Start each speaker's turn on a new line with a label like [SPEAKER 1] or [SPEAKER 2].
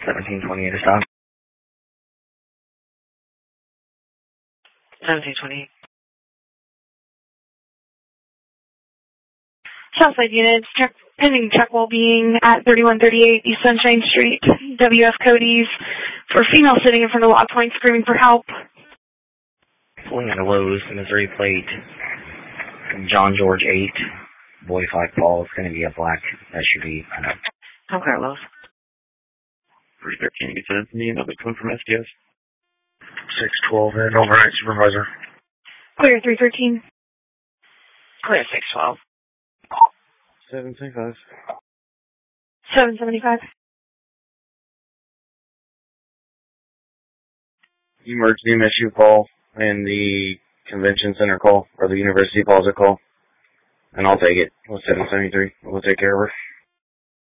[SPEAKER 1] 1728 to stop.
[SPEAKER 2] 1728. Southside units, pending check well-being at 3138 East Sunshine Street. WF Cody's for female sitting in front of log point screaming for help.
[SPEAKER 1] Pulling out a Lowe's, Missouri plate. John George 8, boy 5 Paul. It's going to be a black SUV.
[SPEAKER 2] Okay, Lowe's.
[SPEAKER 3] 313, you get to the another coming from SDS.
[SPEAKER 4] 612, and overnight supervisor.
[SPEAKER 2] Clear 313. Clear 612.
[SPEAKER 3] 775.
[SPEAKER 2] 775.
[SPEAKER 3] You merge the MSU call and the convention center call, or the university plaza call, and I'll take it. With 773. We'll take care of her.